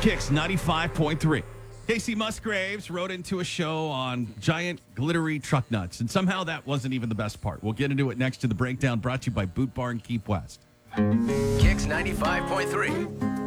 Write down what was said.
Kicks 95.3. Casey Musgraves rode into a show on giant glittery truck nuts, and somehow that wasn't even the best part. We'll get into it next to the breakdown brought to you by Boot Barn Keep West. Kicks 95.3.